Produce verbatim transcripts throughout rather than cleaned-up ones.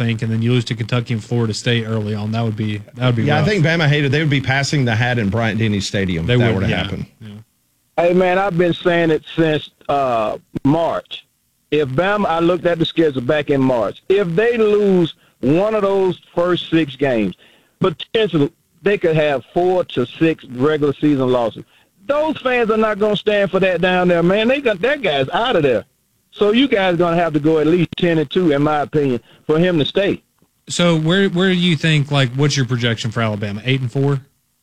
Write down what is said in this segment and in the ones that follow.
think, and then you lose to Kentucky and Florida State early on. That would be that would be. Yeah, rough. I think Bama hated. They would be passing the hat in Bryant-Denny Stadium. They if that would, were to yeah. happen. Yeah. Hey, man, I've been saying it since uh, March. If Bama, I looked at the schedule back in March. If they lose one of those first six games, potentially they could have four to six regular season losses. Those fans are not going to stand for that down there, man. They got that guy's out of there. So you guys are going to have to go at least ten and two, in my opinion, for him to stay. So where where do you think, like, what's your projection for Alabama? Eight and four?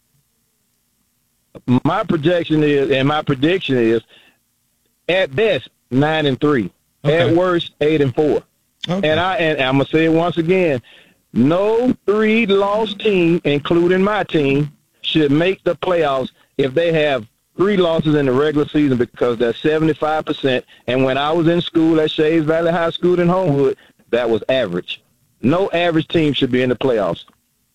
My projection is, and my prediction is, at best, nine and three. Okay. At worst, eight and four. Okay. And I and I'm gonna say it once again: no three-loss team, including my team, should make the playoffs if they have three losses in the regular season, because that's seventy-five percent. And when I was in school at Shays Valley High School in Homewood, that was average. No average team should be in the playoffs.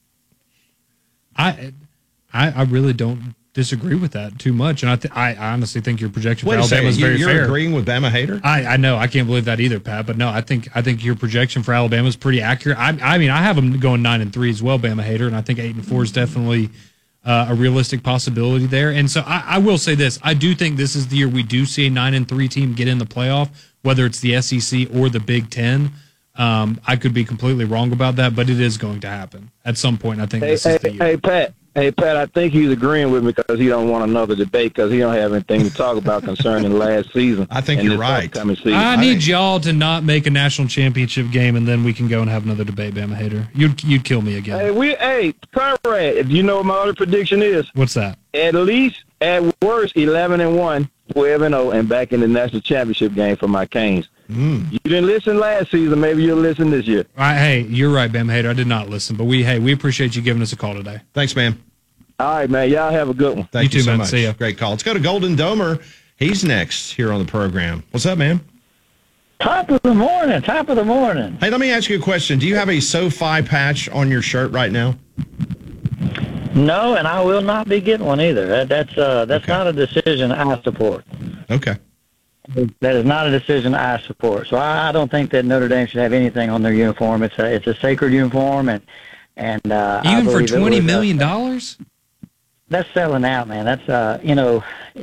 I I, I really don't disagree with that too much, and I th- I honestly think your projection Wait for a Alabama second. is You, very you're fair. agreeing with Bama hater? I, I know. I can't believe that either, Pat. But no, I think I think your projection for Alabama is pretty accurate. I, I mean, I have them going nine and three as well, Bama hater, and I think eight and four is definitely uh, a realistic possibility there. And so I, I will say this: I do think this is the year we do see a nine and three team get in the playoff, whether it's the S E C or the Big Ten. Um, I could be completely wrong about that, but it is going to happen at some point. I think Hey, this hey, is the year. hey, Pat. Hey, Pat, I think he's agreeing with me because he don't want another debate because he don't have anything to talk about concerning last season. I think and you're this right. upcoming season. I I need think- y'all to not make a national championship game, and then we can go and have another debate, Bama hater. You'd you'd kill me again. Hey, we, hey, Conrad, do you know what my other prediction is? What's that? At least, at worst, eleven and one, twelve and oh, and back in the national championship game for my Canes. Mm. You didn't listen last season. Maybe you'll listen this year. All right, hey, you're right, Bama hater. I did not listen, but we hey we appreciate you giving us a call today. Thanks, man. All right, man. Y'all have a good one. Thank You you, too, so man. much. See ya. Great call. Let's go to Golden Domer. He's next here on the program. What's up, man? Top of the morning, top of the morning. Hey, let me ask you a question. Do you have a SoFi patch on your shirt right now? No, and I will not be getting one either. That, that's uh, that's Okay. not a decision I support. Okay. That is not a decision I support. So I, I don't think that Notre Dame should have anything on their uniform. It's a it's a sacred uniform, and and uh, I Even for believe it twenty was, uh, million dollars? that's selling out, man. That's uh, you know,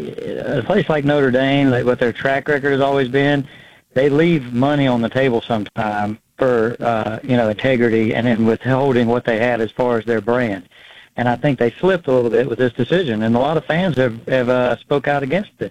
a place like Notre Dame, like what their track record has always been, they leave money on the table sometime for uh, you know, integrity and in withholding what they had as far as their brand. And I think they slipped a little bit with this decision, and a lot of fans have have uh, spoke out against it.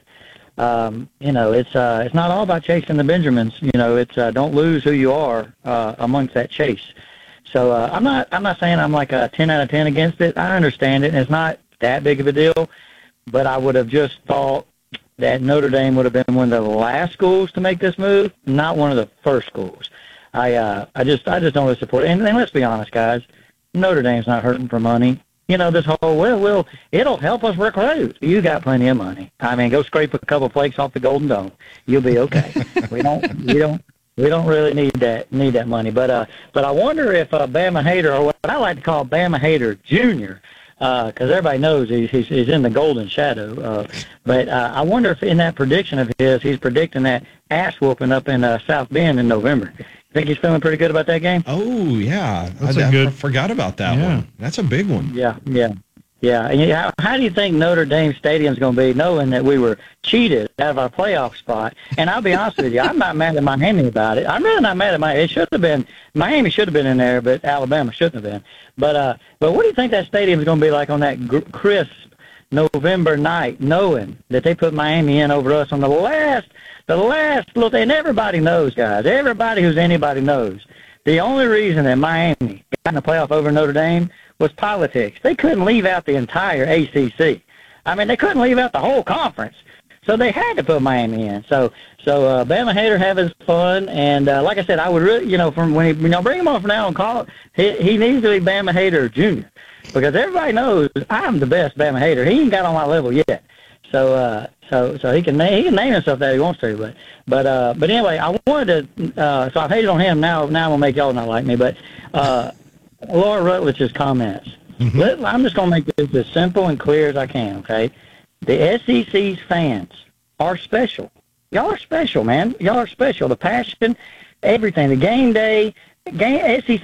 Um, you know, it's uh, it's not all about chasing the Benjamins. You know, it's uh, don't lose who you are uh, amongst that chase. So uh, I'm not I'm not saying I'm like a ten out of ten against it. I understand it, and it's not that big of a deal. But I would have just thought that Notre Dame would have been one of the last schools to make this move, not one of the first schools. I uh, I just I just don't really support it. And, and let's be honest, guys, Notre Dame's not hurting for money. You know, this whole, well, well, it'll help us recruit. You got plenty of money. I mean, go scrape a couple flakes off the Golden Dome. You'll be okay. we don't, we don't, we don't really need that, need that money. But, uh, but I wonder if uh, Bama Hater, or what I like to call Bama Hater Junior, because uh, everybody knows he's, he's he's in the golden shadow. Uh, but uh, I wonder if in that prediction of his, he's predicting that ass whooping up in uh, South Bend in November. Think he's feeling pretty good about that game? Oh, yeah. That's I, a I good- forgot about that Yeah. one. That's a big one. Yeah, yeah, yeah. And how, how do you think Notre Dame Stadium's going to be, knowing that we were cheated out of our playoff spot? And I'll be honest with you, I'm not mad at Miami about it. I'm really not mad at Miami. It should have been Miami should have been in there, but Alabama shouldn't have been. But uh, but what do you think that stadium's going to be like on that gr- crisp November night, knowing that they put Miami in over us on the last, the last little? And everybody knows, guys. Everybody who's anybody knows. The only reason that Miami got in the playoff over Notre Dame was politics. They couldn't leave out the entire A C C. I mean, they couldn't leave out the whole conference. So they had to put Miami in. So, so uh, Bama Hater having fun, and uh, like I said, I would really, you know, from when he, when y'all bring him on from now and call it, he, he needs to be Bama Hater Junior, because everybody knows I'm the best Bama Hater. He ain't got on my level yet. So, uh, so, so he can name, he can name himself that if he wants to, but, but, uh, but anyway, I wanted to. Uh, so I've hated on him. Now, now I'm gonna make y'all not like me. But uh, Laura Rutledge's comments. Mm-hmm. Let, I'm just gonna make this as simple and clear as I can. Okay, the S E C's fans are special. Y'all are special, man. Y'all are special. The passion, everything, the game day, game, S E C